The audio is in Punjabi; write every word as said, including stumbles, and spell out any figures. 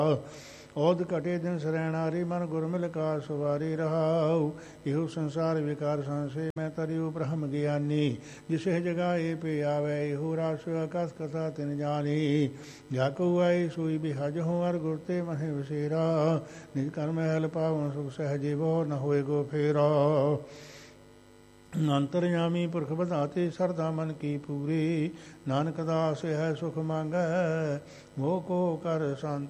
ਔਦ ਘਟੇ ਦਿਨ ਸਰੈਣਾਰੀ ਮਨ ਗੁਰਮਿਲ ਕਾ ਸਵਾਰੀ ਰਹਾਉ। ਇਹੋ ਸੰਸਾਰ ਵਿਕਾਰ ਸੰਸੇ ਮੈਂ ਤਰਿਉ ਬ੍ਰਹਮ ਗਿਆਨੀ। ਜਿਸੇ ਜਗਾਏ ਪੇ ਆਵੇ ਇਹੋ ਰਾਸ ਆਕਾਸ ਕਥਾ ਤਿਨ ਜਾਨੀ। ਜਾਕੂ ਆਈ ਸੋਈ ਬਿਹਜ ਹੋ ਅਰ ਗੁਰ ਤੇ ਮਹਿ ਵਸੇਰਾ। ਨਿਜ ਕਰਮ ਹਲ ਪਾਵਨ ਸੁਖ ਸਹਿਜੇ ਬਹੁ ਨ ਹੋਏ ਗੋ ਫੇਰਾ। ਅੰਤਰਯਾਮੀ ਪੁਰਖ ਵਧਾਤੇ ਸਰਦਾ ਮਨ ਕੀ ਪੂਰੀ। ਨਾਨਕ ਦਾਸ ਹੈ ਸੁਖ ਮੰਗੈ ਮੋਹ ਕੋ ਕਰ ਸੰਤ